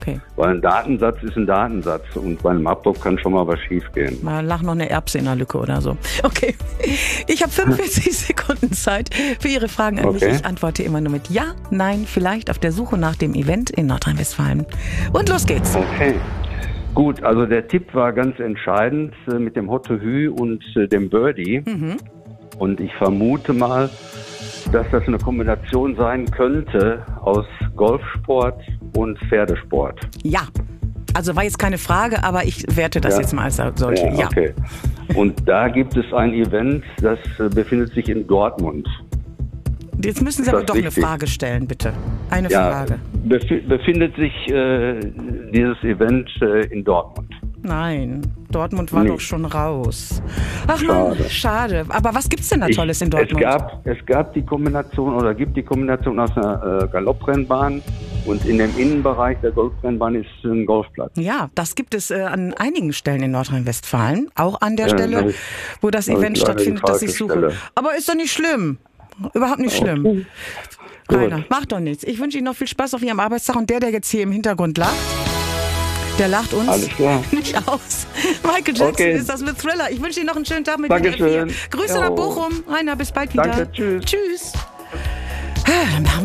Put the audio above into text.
Okay. Weil ein Datensatz ist ein Datensatz und bei einem Abdruck kann schon mal was schief gehen. Mal lag noch eine Erbse in der Lücke oder so. Okay. Ich habe 45 Sekunden Zeit für Ihre Fragen an mich. Ich antworte immer nur mit Ja, Nein, vielleicht auf der Suche nach dem Event in Nordrhein-Westfalen. Und los geht's. Okay. Gut, also der Tipp war ganz entscheidend mit dem Hottehü und dem Birdie. Und ich vermute mal, dass das eine Kombination sein könnte aus Golfsport und Pferdesport. Ja. Also war jetzt keine Frage, aber ich werte das jetzt mal als solche. Ja. Okay. Und da gibt es ein Event, das befindet sich in Dortmund. Jetzt müssen Sie aber doch eine Frage stellen, bitte. Eine Frage. Befindet sich dieses Event in Dortmund? Nein, Dortmund war doch schon raus. Ach man, schade. Aber was gibt's denn da Tolles in Dortmund? Es gab die Kombination oder gibt die Kombination aus einer Galopprennbahn und in dem Innenbereich der Golfrennbahn ist ein Golfplatz. Ja, das gibt es an einigen Stellen in Nordrhein-Westfalen. Auch an der Stelle, wo das Event stattfindet, das ich suche. Stelle. Aber ist doch nicht schlimm. Überhaupt nicht schlimm. Rainer, macht doch nichts. Ich wünsche Ihnen noch viel Spaß auf Ihrem Arbeitstag und der jetzt hier im Hintergrund lacht, der lacht uns nicht aus. Michael Jackson ist das mit Thriller. Ich wünsche Ihnen noch einen schönen Tag mit Dankeschön. Grüße nach Bochum. Rainer, bis bald wieder. Danke, tschüss. Tschüss.